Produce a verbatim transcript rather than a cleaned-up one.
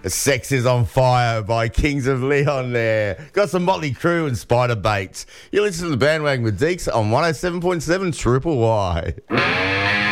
Sex is on Fire by Kings of Leon there. Got some Motley Crue and Spider Bait. You listen to the Bandwagon with Deeks on one oh seven point seven Triple Y.